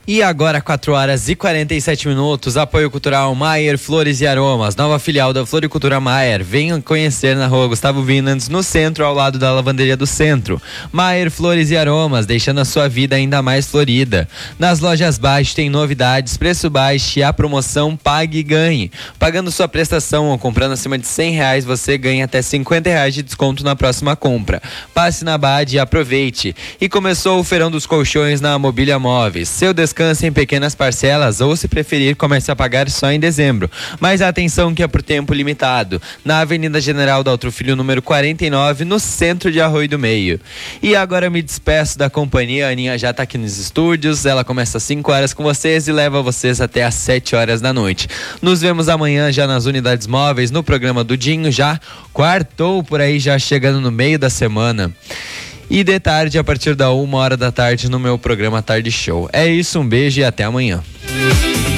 E agora 4h47, apoio cultural Maier Flores e Aromas, nova filial da Floricultura Maier. Venham conhecer na rua Gustavo Vinandes, no centro, ao lado da lavanderia do centro. Maier Flores e Aromas, deixando a sua vida ainda mais florida. Nas lojas Baixo tem novidades, preço baixo e a promoção Pague e Ganhe. Pagando sua prestação ou comprando acima de R$100, você ganha até R$50 de desconto na próxima compra. Passe na BAD e aproveite. E começou o feirão dos colchões na Mobília Móveis. Seu descanse em pequenas parcelas ou, se preferir, comece a pagar só em dezembro. Mas atenção que é por tempo limitado. Na Avenida General Daltro Filho, número 49, no centro de Arroio do Meio. E agora me despeço da companhia. A Aninha já tá aqui nos estúdios. Ela começa às 5 horas com vocês e leva vocês até às 7 horas da noite. Nos vemos amanhã já nas unidades móveis, no programa do Dinho, já quartou por aí, já chegando no meio da semana. E de tarde, a partir da 1h da tarde, no meu programa Tarde Show. É isso, um beijo e até amanhã.